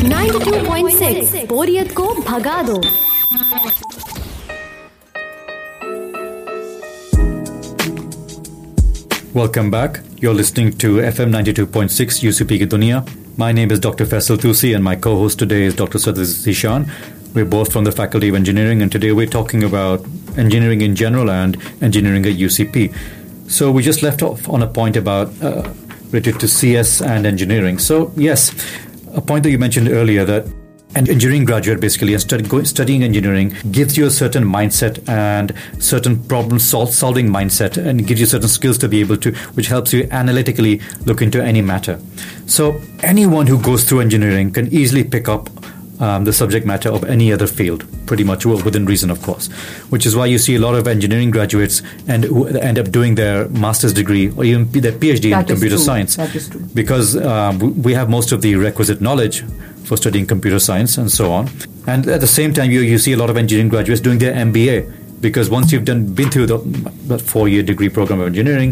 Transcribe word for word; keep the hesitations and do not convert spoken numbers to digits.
ninety-two point six बोरियत को भगा दो। Welcome back. You're listening to F M ninety-two point six U C P Ki Duniya. My name is Doctor Faisal Tusi and my co-host today is Doctor Sadr Zishan. We're both from the Faculty of Engineering and today we're talking about engineering in general and engineering at U C P. So we just left off on a point about uh, related to C S and engineering. So yes, a point that you mentioned earlier that an engineering graduate basically and study, go, studying engineering gives you a certain mindset and certain problem sol- solving mindset and gives you certain skills to be able to, which helps you analytically look into any matter. So anyone who goes through engineering can easily pick up um, the subject matter of any other field, pretty much well, within reason, of course, which is why you see a lot of engineering graduates and who end up doing their master's degree or even their PhD that in computer true. science. That is true. Because um, we have most of the requisite knowledge for studying computer science and so on. And at the same time, you, you see a lot of engineering graduates doing their M B A because once you've done been through the, the four-year degree program of engineering,